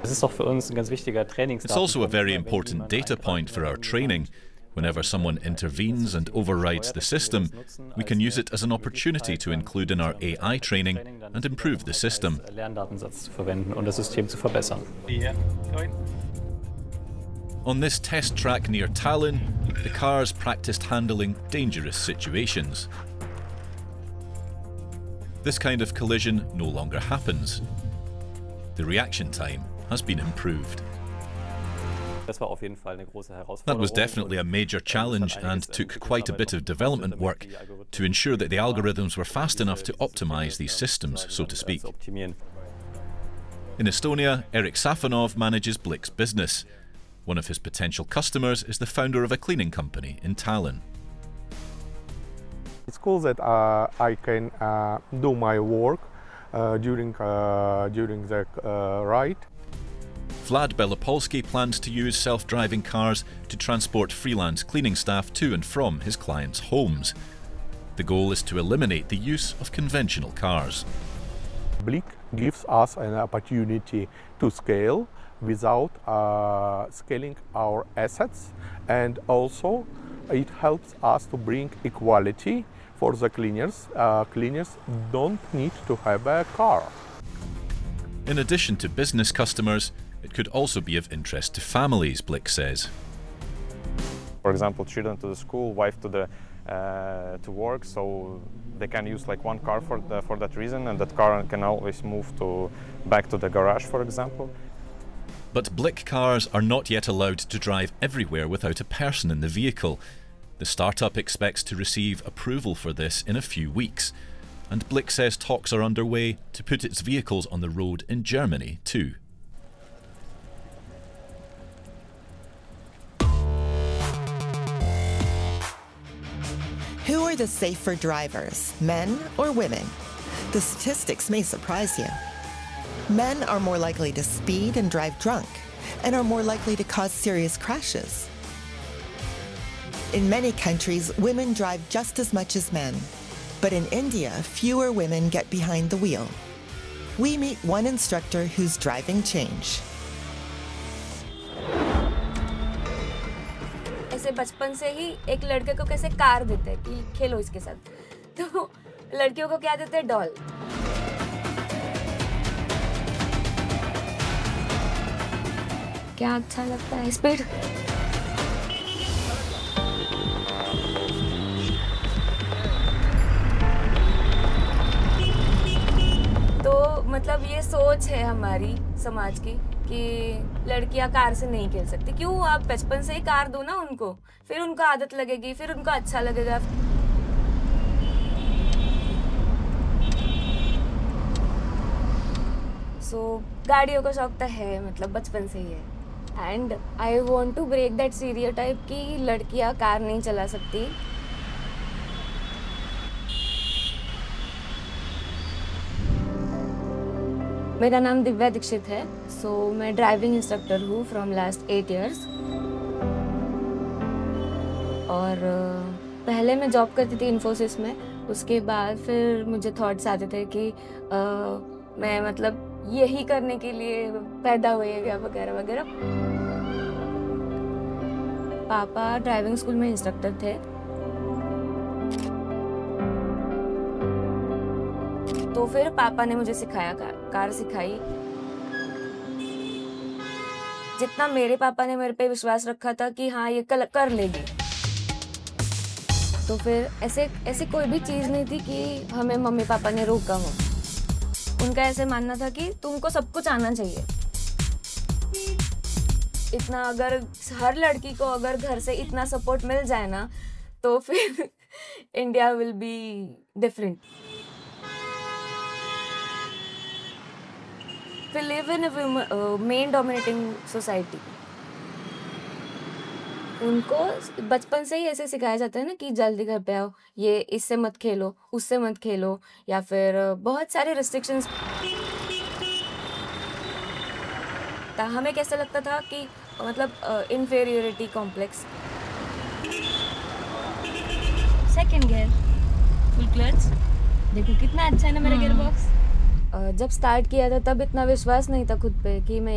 It's also a very important data point for our training. Whenever someone intervenes and overrides the system, we can use it as an opportunity to include in our AI training and improve the system. On this test track near Tallinn, the cars practiced handling dangerous situations. This kind of collision no longer happens. The reaction time has been improved. That was definitely a major challenge and took quite a bit of development work to ensure that the algorithms were fast enough to optimize these systems, so to speak. In Estonia, Erik Safonov manages Blikk's business. One of his potential customers is the founder of a cleaning company in Tallinn. It's cool that I can do my work during the ride. Vlad Belopolsky plans to use self-driving cars to transport freelance cleaning staff to and from his clients' homes. The goal is to eliminate the use of conventional cars. Blikk gives us an opportunity to scale without scaling our assets, and also it helps us to bring equality for the cleaners. Cleaners don't need to have a car. In addition to business customers, it could also be of interest to families, Blikk says. For example, children to the school, wife to work, so they can use like one car for that reason, and that car can always move back to the garage, for example. But Blikk cars are not yet allowed to drive everywhere without a person in the vehicle. The startup expects to receive approval for this in a few weeks, and Blikk says talks are underway to put its vehicles on the road in Germany too. Who are the safer drivers, men or women? The statistics may surprise you. Men are more likely to speed and drive drunk, and are more likely to cause serious crashes. In many countries, women drive just as much as men. But in India, fewer women get behind the wheel. We meet one instructor who's driving change. ऐसे बचपन से ही एक लड़के को कैसे car देते हैं कि खेलो इसके साथ, तो लड़कियों को क्या देते हैं, डॉल। क्या अच्छा लगता है, स्पीड। तो मतलब ये सोच है हमारी समाज की कि लड़कियां कार से नहीं खेल सकती। क्यों? आप बचपन से ही कार दो ना उनको, फिर उनको आदत लगेगी, फिर उनको अच्छा लगेगा। गाड़ियों का शौक तो है, मतलब बचपन से ही है। And I want to break that stereotype कि लड़कियां कार नहीं चला सकती। मेरा नाम दिव्या दीक्षित है। मैं ड्राइविंग इंस्ट्रक्टर हूँ फ्रॉम लास्ट 8 years। और पहले मैं जॉब करती थी इन्फोसिस में, उसके बाद फिर मुझे थॉट्स आते थे कि मैं मतलब यही करने के लिए पैदा हुई है वगैरह वगैरह। पापा ड्राइविंग स्कूल में इंस्ट्रक्टर थे, तो फिर पापा ने मुझे सिखाया, कार सिखाई। जितना मेरे पापा ने मेरे पे विश्वास रखा था कि हाँ ये कर लेगी, तो फिर ऐसे कोई भी चीज़ नहीं थी कि हमें मम्मी पापा ने रोका हो। उनका ऐसे मानना था कि तुमको सब कुछ आना चाहिए। इतना अगर हर लड़की को अगर घर से इतना सपोर्ट मिल जाए ना, तो फिर India will be different. We live in a main dominating society. उनको बचपन से ही ऐसे सिखाया जाता है ना कि जल्दी घर पे आओ, ये इससे मत खेलो, उससे मत खेलो, या फिर बहुत सारे restrictions। हमें कैसा लगता था कि मतलब inferiority complex। Second gear, full clutch। देखो कितना अच्छा है ना मेरा गियर बॉक्स। जब स्टार्ट किया था तब इतना विश्वास नहीं था खुद पे कि मैं